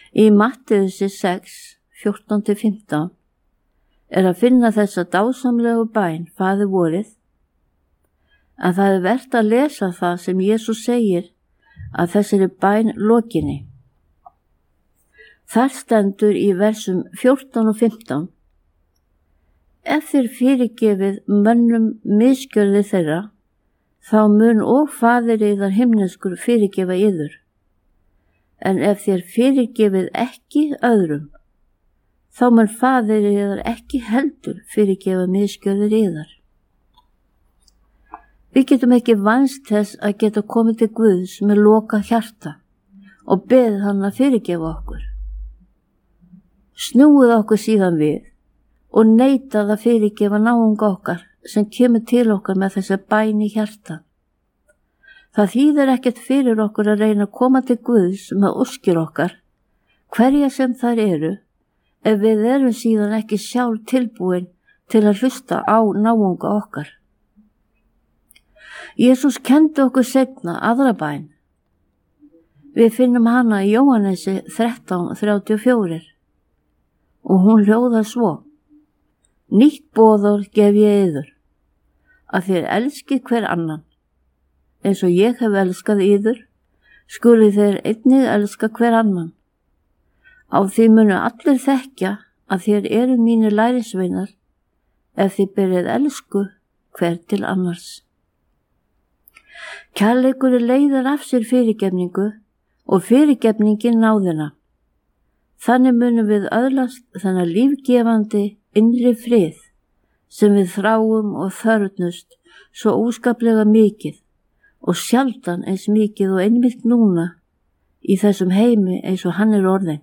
Í Mattheusi 6, 14-15 að finna þessa dásamlegu bæn Faðir vorið, að það vert að lesa það sem Jesús segir að þessari bæn lokinni. Þar stendur í versum 14 og 15: Ef þér fyrirgefið mönnum misgjörðir þeirra, þá mun og Faðir yðar himneskur fyrirgefa yður. En ef þér fyrirgefið ekki öðrum, þá mun Faðir yðar ekki heldur fyrirgefa misgjörðir yðar. Við getum ekki vænst þess að geta komið til Guðs með loka hjarta og beðið hann að fyrirgefa okkur. Snúið okkur síðan við og neitað að fyrirgefa náunga okkar sem kemur til okkar með þessa bæn í hjarta. Það þýðir ekkert fyrir okkur að reyna að koma til Guðs með óskir okkar, hverja sem þær eru, ef við erum síðan ekki sjálf tilbúin til að hlusta á náunga okkar. Jesús kenndi okkur seinna aðra bæn. Við finnum hana í Jóhannesi 13:34 og hún hljóðar svo: Nýtt boðorð gef ég yður, að þér elskið hver annan. Eins og ég hef elskað yður, skuli þeir einnig elska hver annan. Á því munu allir þekkja að þér eru mínir lærisveinar, ef þið berið elsku hver til annars. Kærleikur leiðir af sér fyrirgefningu og fyrirgefningin náðina. Þannig munum við öðlast þennan lífgefandi innri frið sem við þráum og þörfnust svo óskaplega mikið og sjaldan eins mikið og einmitt núna í þessum heimi eins og hann orðinn.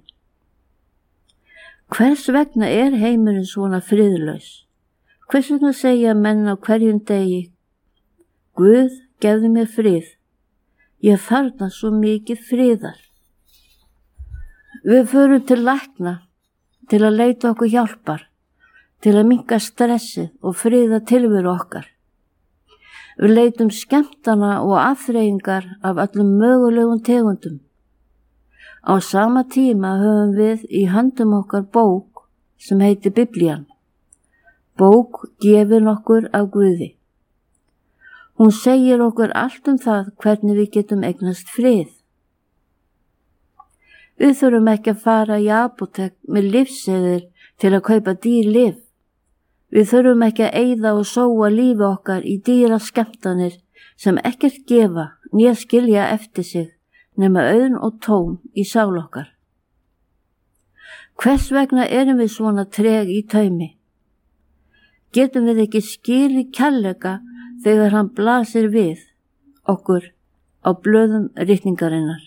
Hvers vegna heimurinn svona friðlaus? Hvers vegna segja menn á hverjum degi: Guð, gefðu mér frið, ég þarna svo mikið friðar. Við förum til lækna til að leita okkur hjálpar, til að minnka stressið og friða tilveru okkar. Við leitum skemmtana og afþreyingar af öllum mögulegum tegundum. Á sama tíma höfum við í höndum okkar bók sem heitir Biblían. Bók gefin okkur af Guði. Hún segir okkur allt það hvernig við getum eignast frið. Við þurfum ekki að fara í apótek með lyfseðil til að kaupa dýr lyf. Við þurfum ekki að eyða og sóa lífi okkar í dýra skemmtanir sem ekkert gefa né skilja eftir sig nema auðn og tóm í sál okkar. Hvers vegna erum við svona treg í taumi? Getum við ekki skilið kærleika þegar hann blasir við okkur á blöðum ritningarinnar?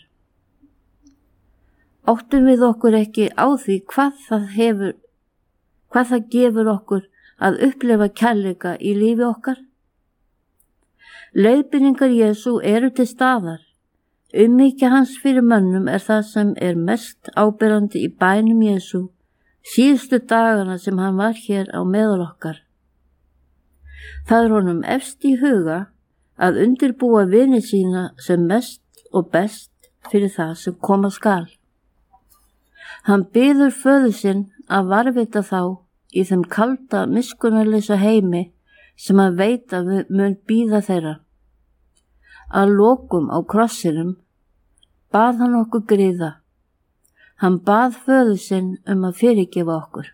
Áttum við okkur ekki á því hvað það gefur okkur að upplifa kærleika í lífi okkar? Leiðbeiningar Jesú eru til staðar. Umhyggja hans fyrir mönnum það sem mest áberandi í bænum Jesú síðustu dagana sem hann var hér á meðal okkar. Það honum efst í huga að undirbúa vini sína sem mest og best fyrir það sem koma skal. Hann biður föður sinn að varðveita þá í þeim kalda, miskunnarlausa heimi sem hann veit að mun bíða þeirra. Að lokum á krossinum bað hann okkur greiða. Hann bað föður sinn að fyrirgefa okkur.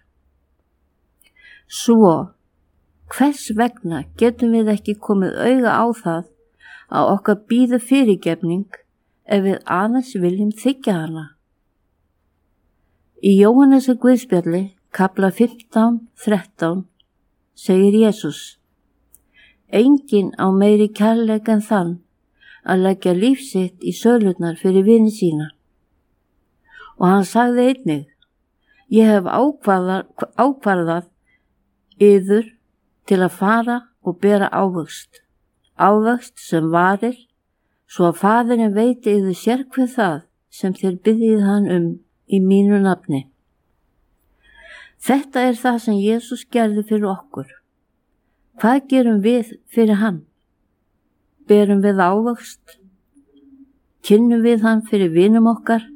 Svo, hvers vegna getum við ekki komið auga á það að okkar bíði fyrirgefning ef við aðeins viljum þiggja hana? Í Jóhannesi Guðspjalli, kafla 15:13, segir Jesús: Enginn á meiri kærleik en þann að leggja líf sitt í sölurnar fyrir vini sína. Og hann sagði einnig: Ég hef ákvarðað yður til að fara og bera ávöxt sem varir, svo að Faðirinn veiti yður sérhver það sem þér biðjið hann í mínu nafni. Þetta það sem Jesús gerði fyrir okkur. Hvað gerum við fyrir hann? Berum við ávöxt? Kynnum við hann fyrir vinum okkar?